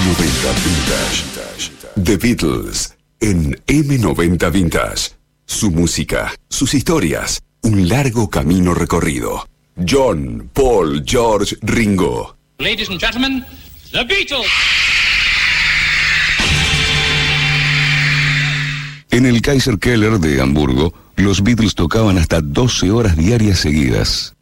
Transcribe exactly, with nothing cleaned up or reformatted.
noventa Vintage. The Beatles en eme noventa Vintage. Su música, sus historias, un largo camino recorrido. John, Paul, George, Ringo. Ladies and gentlemen, The Beatles. En el Kaiser Keller de Hamburgo, los Beatles tocaban hasta doce horas diarias seguidas.